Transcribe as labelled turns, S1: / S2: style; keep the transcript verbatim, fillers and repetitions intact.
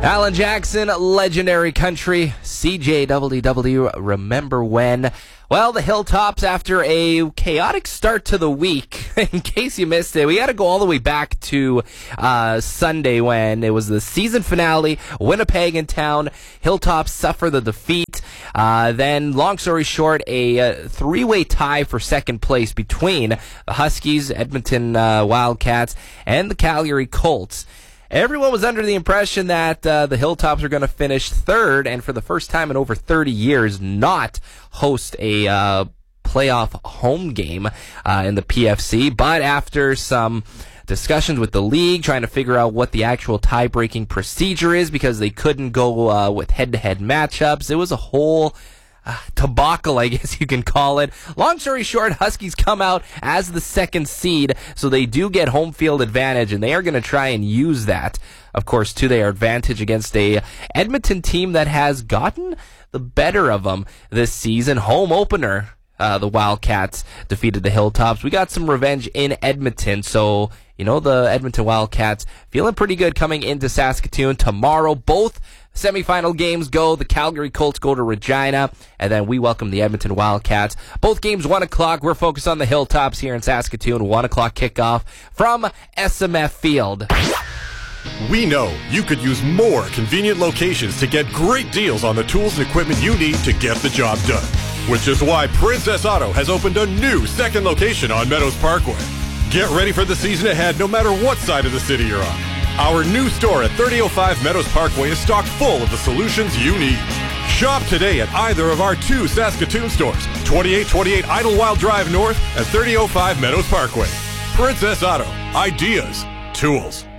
S1: Alan Jackson, Legendary Country, C J W W, Remember When. Well, the Hilltops, after a chaotic start to the week, in case you missed it, we got to go all the way back to uh, Sunday when it was the season finale, Winnipeg in town. Hilltops suffer the defeat. Uh, then, long story short, a uh, three-way tie for second place between the Huskies, Edmonton uh, Wildcats, and the Calgary Colts. Everyone was under the impression that uh, the Hilltops are going to finish third and for the first time in over thirty years not host a uh, playoff home game uh, in the P F C. But after some discussions with the league, trying to figure out what the actual tie-breaking procedure is because they couldn't go uh, with head-to-head matchups, it was a whole Uh, debacle, I guess you can call it. Long story short, Huskies come out as the second seed, so they do get home field advantage, and they are going to try and use that, of course, to their advantage against a Edmonton team that has gotten the better of them this season. Home opener, uh, the Wildcats defeated the Hilltops. We got some revenge in Edmonton, so, you know, the Edmonton Wildcats feeling pretty good coming into Saskatoon tomorrow. Both semifinal games go. The Calgary Colts go to Regina, and then we welcome the Edmonton Wildcats. Both games one o'clock. We're focused on the Hilltops here in Saskatoon. one o'clock kickoff from S M F Field.
S2: We know you could use more convenient locations to get great deals on the tools and equipment you need to get the job done. Which is why Princess Auto has opened a new second location on Meadows Parkway. Get ready for the season ahead no matter what side of the city you're on. Our new store at thirty oh five Meadows Parkway is stocked full of the solutions you need. Shop today at either of our two Saskatoon stores, twenty-eight twenty-eight Idlewild Drive North and thirty oh five Meadows Parkway. Princess Auto. Ideas. Tools.